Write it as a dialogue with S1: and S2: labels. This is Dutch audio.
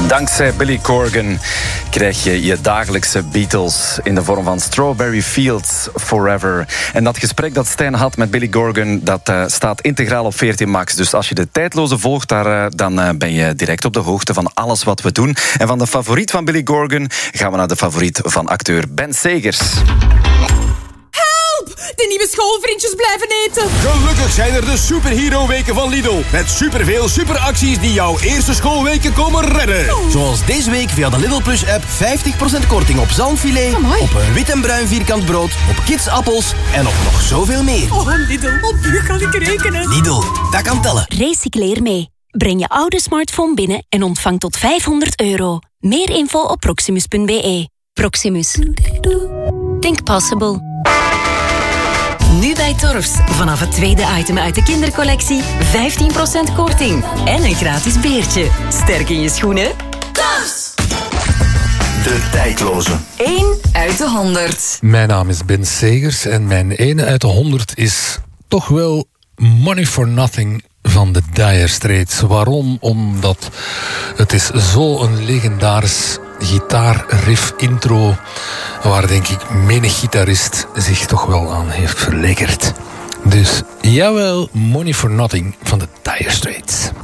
S1: Dankzij Billy Corgan krijg je je dagelijkse Beatles in de vorm van Strawberry Fields Forever. En dat gesprek dat Stijn had met Billy Corgan, dat staat integraal op 14 Max. Dus als je de tijdloze volgt, dan ben je direct op de hoogte van alles wat we doen. En van de favoriet van Billy Corgan gaan we naar de favoriet van acteur Ben Segers.
S2: De nieuwe schoolvriendjes blijven eten.
S3: Gelukkig zijn er de superhero-weken van Lidl. Met superveel superacties die jouw eerste schoolweken komen redden. Zoals deze week via de Lidl Plus-app 50% korting op zalmfilet, op een wit en bruin vierkant brood, op kidsappels en op nog zoveel meer.
S2: Oh, Lidl, op u kan ik rekenen.
S3: Lidl, dat kan tellen.
S4: Recycleer mee. Breng je oude smartphone binnen en ontvang tot €500. Meer info op proximus.be. Proximus. Think possible. Nu bij Torfs. Vanaf het tweede item uit de kindercollectie 15% korting. En een gratis beertje. Sterk in je schoenen.
S5: Torfs! De tijdloze.
S6: 1 uit de 100.
S7: Mijn naam is Ben Segers en mijn 1 uit de 100 is toch wel Money for Nothing van de Dire Straits. Waarom? Omdat het is zo'n legendarisch gitaarriff intro waar denk ik menig gitarist zich toch wel aan heeft verlekkerd. Dus jawel, Money for Nothing van de Dire Straits.